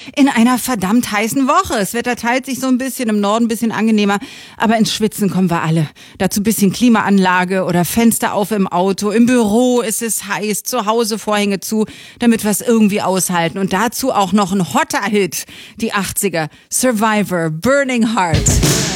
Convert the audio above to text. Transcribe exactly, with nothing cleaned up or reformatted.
in einer verdammt heißen Woche. Das Wetter teilt sich so ein bisschen, im Norden ein bisschen angenehmer, aber ins Schwitzen kommen wir alle. Dazu ein bisschen Klimaanlage oder Fenster auf im Auto, im Büro ist es heiß, zu Hause Vorhänge zu, damit wir es irgendwie aushalten. Und dazu auch noch ein hotter Hit, die achtziger, Survivor, Burning Heart.